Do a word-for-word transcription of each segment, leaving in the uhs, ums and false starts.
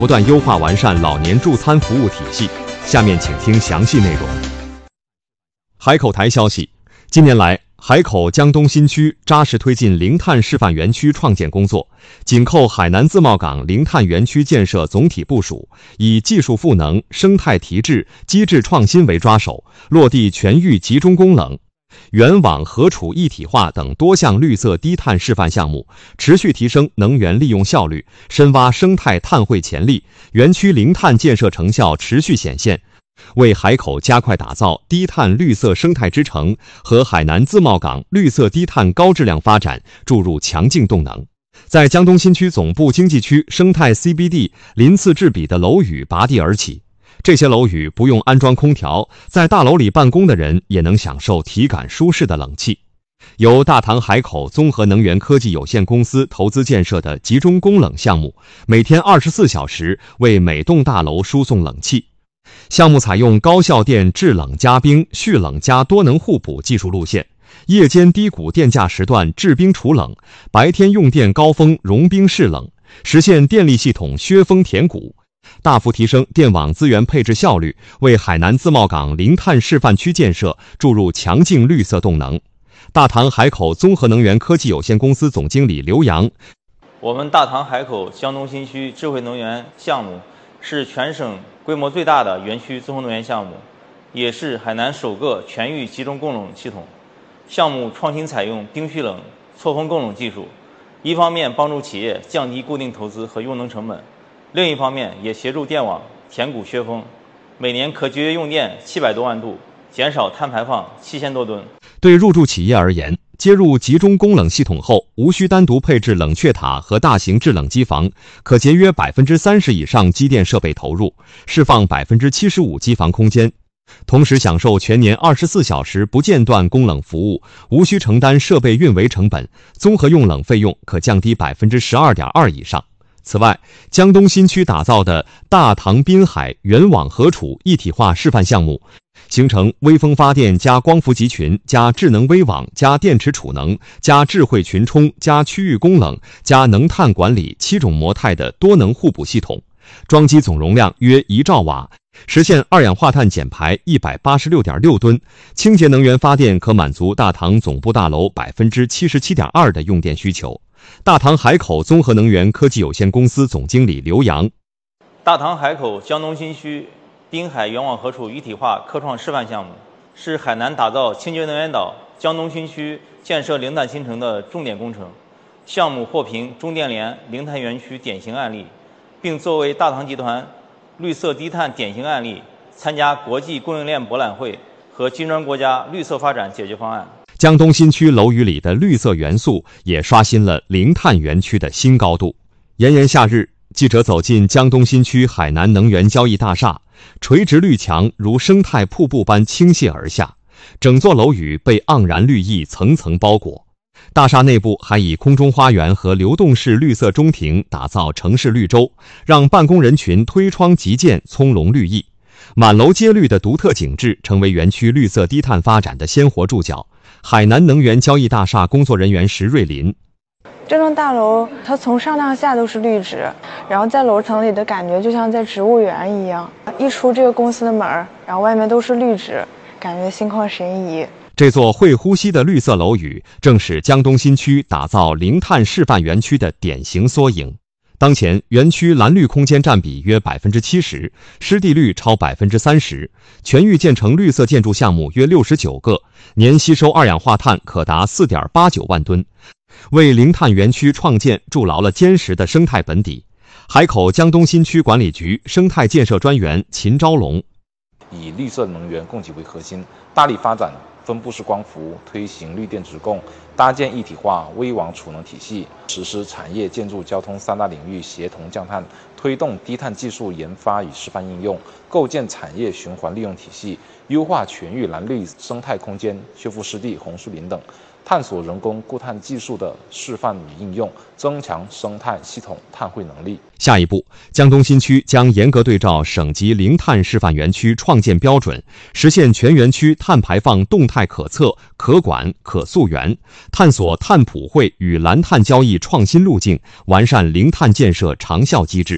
不断优化完善老年助餐服务体系。下面请听详细内容。海口台消息，近年来，海口江东新区扎实推进零碳示范园区创建工作，紧扣海南自贸港零碳园区建设总体部署，以技术赋能、生态提质、机制创新为抓手，落地全域集中供冷、原网合储一体化等多项绿色低碳示范项目，持续提升能源利用效率，深挖生态碳汇潜力，园区零碳建设成效持续显现，为海口加快打造低碳绿色生态之城和海南自贸港绿色低碳高质量发展注入强劲动能。在江东新区总部经济区生态 C B D 鳞次栉比的楼宇拔地而起，这些楼宇不用安装空调，在大楼里办公的人也能享受体感舒适的冷气。由大唐海口综合能源科技有限公司投资建设的集中供冷项目，每天二十四小时为每栋大楼输送冷气。项目采用高效电制冷加冰、蓄冷加多能互补技术路线，夜间低谷电价时段制冰除冷，白天用电高峰融冰释冷，实现电力系统削峰填谷，大幅提升电网资源配置效率，为海南自贸港零碳示范区建设注入强劲绿色动能。大唐海口综合能源科技有限公司总经理刘洋： 我们大唐海口江东新区智慧能源项目是全省规模最大的园区综合能源项目，也是海南首个全域集中供冷系统。项目创新采用冰蓄冷、错峰供冷技术，一方面帮助企业降低固定投资和用能成本，另一方面也协助电网填谷削峰，每年可节约用电七百多万度，减少碳排放七千多吨。 对入驻企业而言，接入集中供冷系统后，无需单独配置冷却塔和大型制冷机房，可节约百分之三十以上机电设备投入，释放百分之七十五机房空间，同时享受全年二十四小时不间断供冷服务，无需承担设备运维成本，综合用冷费用可降低百分之十二点二以上。此外，江东新区打造的大唐滨海原网合储一体化示范项目，形成微风发电加光伏集群加智能微网加电池储能加智慧群充加区域供冷加能碳管理七种模态的多能互补系统，装机总容量约一兆瓦，实现二氧化碳减排一百八十六点六吨，清洁能源发电可满足大唐总部大楼百分之七十七点二的用电需求。大唐海口综合能源科技有限公司总经理刘洋： 大唐海口江东新区滨海原网合储一体化科创示范项目，是海南打造清洁能源岛江东新区建设零碳新城的重点工程。项目获评中电联零碳园区典型案例，并作为大唐集团绿色低碳典型案例，参加国际供应链博览会和金砖国家绿色发展解决方案。 江东新区楼宇里的绿色元素也刷新了零碳园区的新高度。炎炎夏日，记者走进江东新区海南能源交易大厦，垂直绿墙如生态瀑布般倾泻而下，整座楼宇被盎然绿意层层包裹。大厦内部还以空中花园和流动式绿色中庭打造城市绿洲，让办公人群推窗即见葱茏绿意。满楼皆绿的独特景致成为园区绿色低碳发展的鲜活注脚。海南能源交易大厦工作人员石瑞林： 这栋大楼它从上到下都是绿植，然后在楼层里的感觉就像在植物园一样，一出这个公司的门，然后外面都是绿植，感觉心旷神怡。 这座会呼吸的绿色楼宇正是江东新区打造零碳示范园区的典型缩影。当前园区蓝绿空间占比约百分之七十，湿地率超百分之三十，全域建成绿色建筑项目约六十九个，年吸收二氧化碳可达四点八九万吨，为零碳园区创建筑牢了坚实的生态本底。海口江东新区管理局生态建设专员秦昭龙： 以绿色能源供给为核心，大力发展分布式光伏，推行绿电直供，搭建一体化微网储能体系，实施产业、建筑、交通三大领域协同降碳，推动低碳技术研发与示范应用，构建产业循环利用体系，优化全域蓝绿生态空间，修复湿地、红树林等，探索人工固碳技术的示范与应用，增强生态系统碳汇能力。 下一步，江东新区将严格对照省级零碳示范园区创建标准，实现全园区碳排放动态可测、可管、可溯源，探索碳普惠与蓝碳交易创新路径，完善零碳建设长效机制。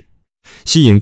吸引